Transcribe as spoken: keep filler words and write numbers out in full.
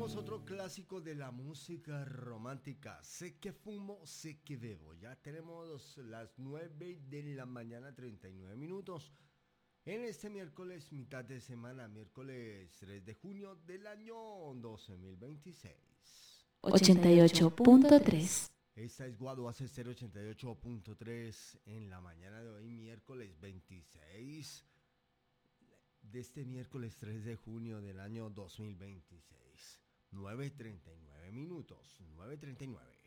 Escuchamos otro clásico de la música romántica. Sé que fumo, sé que bebo. Ya tenemos las nueve de la mañana, treinta y nueve minutos. En este miércoles, mitad de semana, miércoles tres de junio del año dos mil veintiséis. ochenta y ocho punto tres. Esta es Guaduace Estéreo ochenta y ocho punto tres en la mañana de hoy, miércoles veintiséis de este miércoles tres de junio del año dos mil veintiséis. nueve treinta y nueve minutos, nueve treinta y nueve.